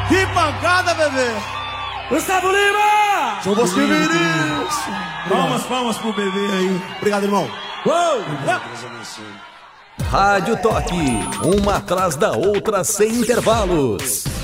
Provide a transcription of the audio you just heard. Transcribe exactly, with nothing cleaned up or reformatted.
Que pancada, bebê! Gustavo Lima! João Bosco Vinícius! Palmas, palmas pro bebê aí. Obrigado, irmão. Uou! Rádio Toque, uma atrás da outra sem intervalos.